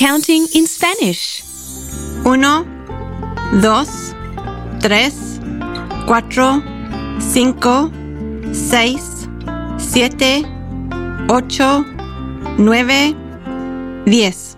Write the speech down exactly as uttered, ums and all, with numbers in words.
Counting in Spanish. Uno, dos, tres, cuatro, cinco, seis, siete, ocho, nueve, diez.